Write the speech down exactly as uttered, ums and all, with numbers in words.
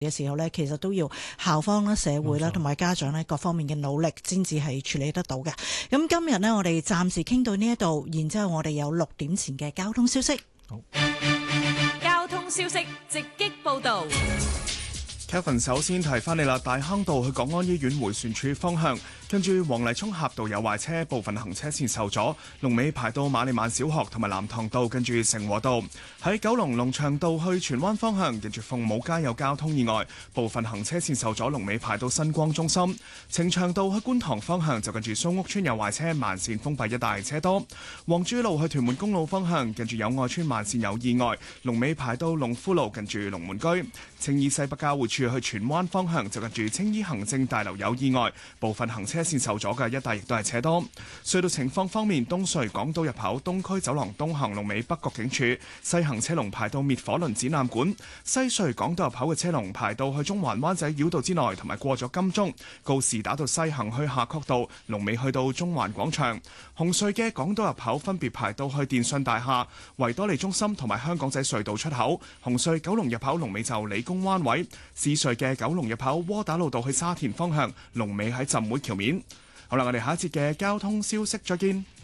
嘅時候呢，其實都要校方啦、社會啦同埋家長呢各方面嘅努力，先至係處理得到嘅。咁今日呢，我哋暫時傾到呢一度，然之後我哋有六點前嘅交通消息。 好， 交通消息直擊報導。 Kevin 首先提翻你啦，大坑道去港安醫院迴旋處方向，跟住黃泥涌峽道有壞車，部分行車線受阻，龍尾排到馬利曼小學同埋南塘道，跟住成和道。喺九龍龍翔道去荃灣方向，跟住鳳舞街有交通意外，部分行車線受阻，龍尾排到新光中心。呈祥道去觀塘方向就跟住蘇屋村有壞車，慢線封閉一帶車多。黃珠路去屯門公路方向，跟住友愛村慢線有意外，龍尾排到龍富路，跟住龍門居。青衣西北交匯處去荃灣方向就近住青衣行政大樓有意外，部分行車線受阻嘅一帶亦都係車多。隧道情況方面，東隧港島入口東區走廊東行龍尾北角警署，西行車龍排到滅火輪展覽館；西隧港島入口嘅車龍排到去中環灣仔繞道之內，同埋過咗金鐘告士打道西行去夏慤道，龍尾去到中環廣場。紅隧嘅港島入口分別排到去電訊大廈、維多利中心同埋香港仔隧道出口。紅隧九龍入口龍尾就理工灣位，獅隧嘅九龍入口窩打老道去沙田方向龍尾喺浸會橋面。好啦，我哋下一節嘅交通消息再見。